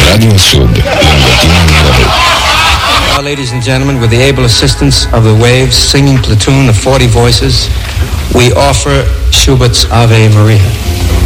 Radio Sud, la mattina nera. Ladies and gentlemen, with the able assistance of the Waves singing platoon of 40 voices, we offer Schubert's Ave Maria.